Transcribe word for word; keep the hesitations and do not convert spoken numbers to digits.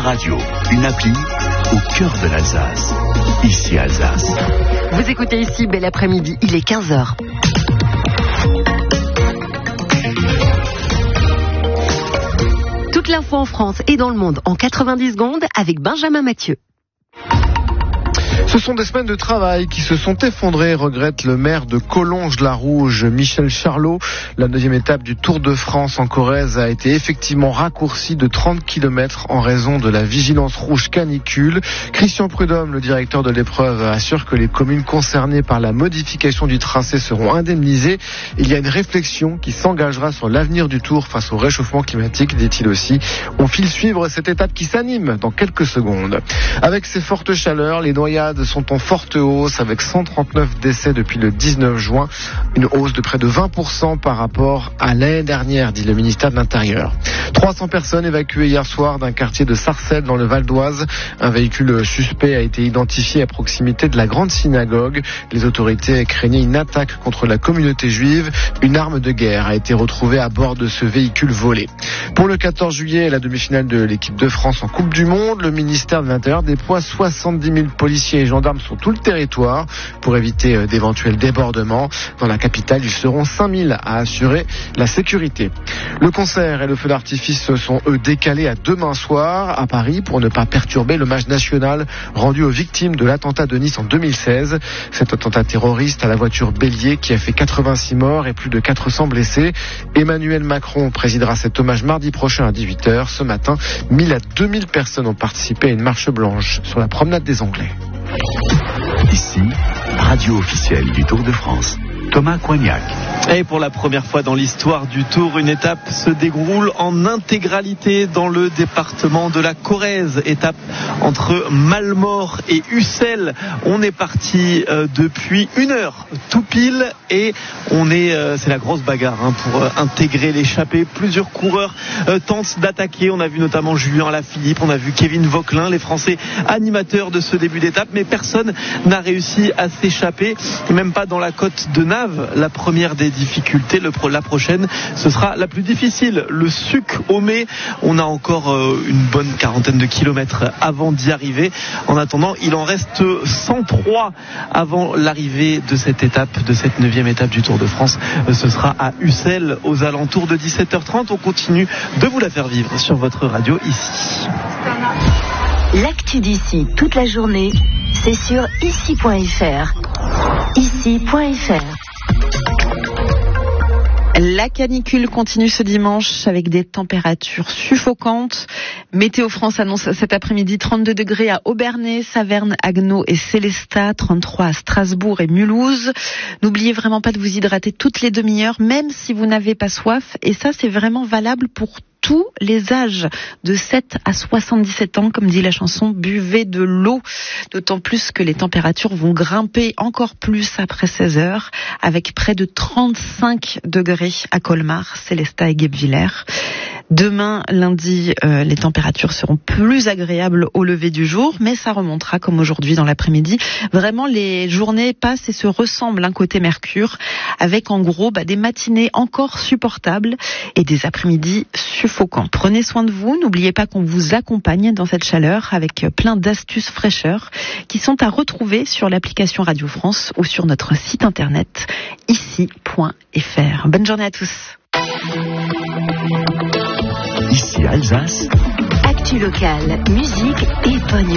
Radio, une appli au cœur de l'Alsace. Ici Alsace. Vous écoutez ici, bel après-midi, il est quinze heures. Toute l'info en France et dans le monde en quatre-vingt-dix secondes avec Benjamin Mathieu. Ce sont des semaines de travail qui se sont effondrées, regrette le maire de Collonges-la-Rouge, Michel Charlot. La deuxième étape du Tour de France en Corrèze a été effectivement raccourcie de trente kilomètres en raison de la vigilance rouge canicule. Christian Prudhomme, le directeur de l'épreuve, assure que les communes concernées par la modification du tracé seront indemnisées. Il y a une réflexion qui s'engagera sur l'avenir du Tour face au réchauffement climatique, dit-il aussi. On file suivre cette étape qui s'anime dans quelques secondes. Avec ces fortes chaleurs, les noyades sont en forte hausse avec cent trente-neuf décès depuis le dix-neuf juin, une hausse de près de vingt pour cent par rapport à l'année dernière, dit le ministère de l'Intérieur. trois cents personnes évacuées hier soir d'un quartier de Sarcelles dans le Val d'Oise. Un véhicule suspect a été identifié à proximité de la grande synagogue. Les autorités craignaient une attaque contre la communauté juive. Une arme de guerre a été retrouvée à bord de ce véhicule volé. Pour le quatorze juillet, la demi-finale de l'équipe de France en Coupe du Monde, le ministère de l'Intérieur déploie soixante-dix mille policiers et gendarmes sur tout le territoire pour éviter d'éventuels débordements. Dans la capitale, ils seront cinq mille à assurer la sécurité. Le concert et le feu d'artifice sont eux décalés à demain soir à Paris pour ne pas perturber l'hommage national rendu aux victimes de l'attentat de Nice en deux mille seize. Cet attentat terroriste à la voiture bélier qui a fait quatre-vingt-six morts et plus de quatre cents blessés. Emmanuel Macron présidera cet hommage mardi prochain à dix-huit heures. Ce matin, mille à deux mille personnes ont participé à une marche blanche sur la promenade des Anglais. Ici, radio officielle du Tour de France. Thomas Coignac. Et pour la première fois dans l'histoire du Tour, une étape se déroule en intégralité dans le département de la Corrèze. Étape entre Malmort et Ussel. On est parti euh, depuis une heure tout pile et on est, euh, c'est la grosse bagarre hein, pour euh, intégrer l'échappée. Plusieurs coureurs euh, tentent d'attaquer. On a vu notamment Julien Alaphilippe, on a vu Kevin Vauquelin, les Français animateurs de ce début d'étape, mais personne n'a réussi à s'échapper, même pas dans la côte de Naves. La première des difficultés, le pro, la prochaine, ce sera la plus difficile. Le Suc au Mets, on a encore euh, une bonne quarantaine de kilomètres avant d'y arriver. En attendant, il en reste cent trois avant l'arrivée de cette étape, de cette neuvième étape du Tour de France. Euh, ce sera à Ussel aux alentours de dix-sept heures trente. On continue de vous la faire vivre sur votre radio ici. L'actu d'ici toute la journée, c'est sur ici point f r. ici point f r. La canicule continue ce dimanche avec des températures suffocantes. Météo France annonce cet après-midi trente-deux degrés à Obernai, Saverne, Haguenau et Sélestat, trente-trois à Strasbourg et Mulhouse. N'oubliez vraiment pas de vous hydrater toutes les demi-heures, même si vous n'avez pas soif. Et ça, c'est vraiment valable pour tous les âges, de sept à soixante-dix-sept ans, comme dit la chanson, buvez de l'eau. D'autant plus que les températures vont grimper encore plus après seize heures, avec près de trente-cinq degrés à Colmar, Sélestat et Guebwiller. Demain, lundi, euh, les températures seront plus agréables au lever du jour, mais ça remontera comme aujourd'hui dans l'après-midi. Vraiment, les journées passent et se ressemblent un côté Mercure, avec en gros bah, des matinées encore supportables et des après-midi suffocants. Prenez soin de vous, n'oubliez pas qu'on vous accompagne dans cette chaleur avec plein d'astuces fraîcheur qui sont à retrouver sur l'application Radio France ou sur notre site internet ici point f r. Bonne journée à tous. Ici Alsace. Actu locale, musique et bonne